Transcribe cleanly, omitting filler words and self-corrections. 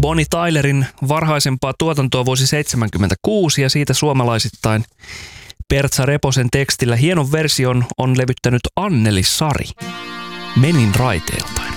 Bonnie Tylerin varhaisempaa tuotantoa vuosi 1976 ja siitä suomalaisittain Pertsa Reposen tekstillä hienon version on levyttänyt Anneli Sari. Menin raiteiltaan.